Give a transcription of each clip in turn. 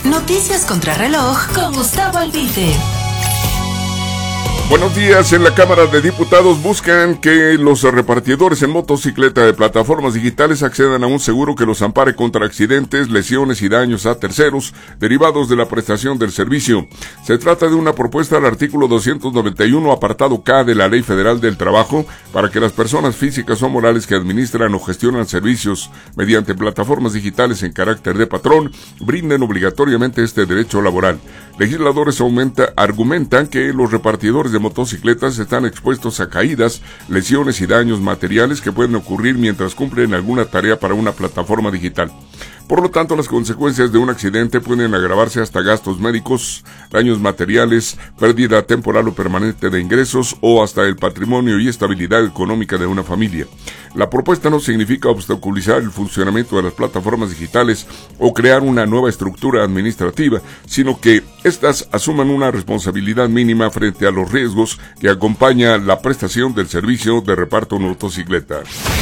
Noticias Contrarreloj con Gustavo Albite. Buenos días. En la Cámara de Diputados buscan que los repartidores en motocicleta de plataformas digitales accedan a un seguro que los ampare contra accidentes, lesiones y daños a terceros derivados de la prestación del servicio. Se trata de una propuesta al artículo 291, apartado K de la Ley Federal del Trabajo, para que las personas físicas o morales que administran o gestionan servicios mediante plataformas digitales en carácter de patrón brinden obligatoriamente este derecho laboral. Legisladores argumentan que los repartidores de motocicletas están expuestos a caídas, lesiones y daños materiales que pueden ocurrir mientras cumplen alguna tarea para una plataforma digital. Por lo tanto, las consecuencias de un accidente pueden agravarse hasta gastos médicos, daños materiales, pérdida temporal o permanente de ingresos o hasta el patrimonio y estabilidad económica de una familia. La propuesta no significa obstaculizar el funcionamiento de las plataformas digitales o crear una nueva estructura administrativa, sino que éstas asuman una responsabilidad mínima frente a los riesgos que acompaña la prestación del servicio de reparto de motocicleta.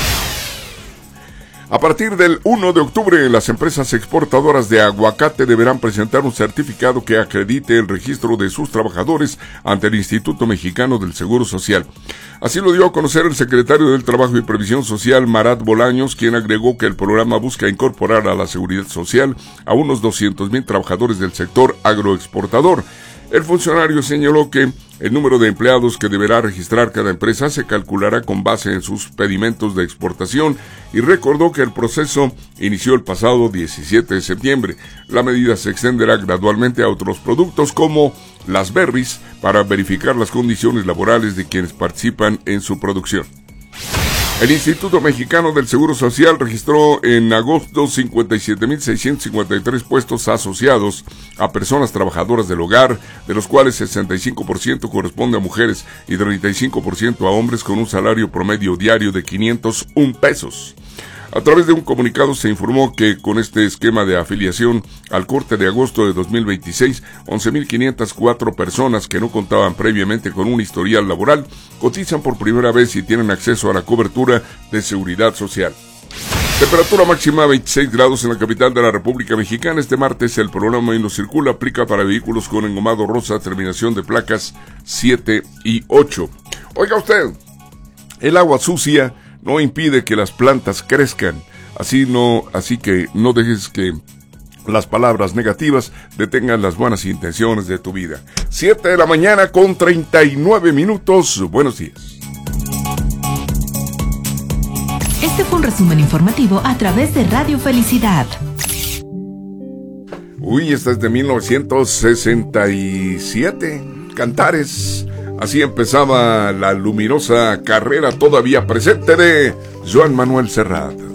A partir del 1 de octubre, las empresas exportadoras de aguacate deberán presentar un certificado que acredite el registro de sus trabajadores ante el Instituto Mexicano del Seguro Social. Así lo dio a conocer el secretario del Trabajo y Previsión Social, Marat Bolaños, quien agregó que el programa busca incorporar a la Seguridad Social a unos 200,000 trabajadores del sector agroexportador. El funcionario señaló que el número de empleados que deberá registrar cada empresa se calculará con base en sus pedimentos de exportación y recordó que el proceso inició el pasado 17 de septiembre. La medida se extenderá gradualmente a otros productos como las berries para verificar las condiciones laborales de quienes participan en su producción. El Instituto Mexicano del Seguro Social registró en agosto 57,653 puestos asociados a personas trabajadoras del hogar, de los cuales 65% corresponde a mujeres y 35% a hombres con un salario promedio diario de 501 pesos. A través de un comunicado se informó que con este esquema de afiliación al corte de agosto de 2026, 11,504 personas que no contaban previamente con un historial laboral cotizan por primera vez y tienen acceso a la cobertura de seguridad social. Temperatura máxima 26 grados en la capital de la República Mexicana. Este martes el programa No Circula aplica para vehículos con engomado rosa, terminación de placas 7 y 8. Oiga usted, el agua sucia no impide que las plantas crezcan, así que no dejes que las palabras negativas detengan las buenas intenciones de tu vida. 7 de la mañana con 39 minutos. Buenos días. Este fue un resumen informativo a través de Radio Felicidad. Uy, esta es de 1967. Cantares. Así empezaba la luminosa carrera todavía presente de Joan Manuel Serrat.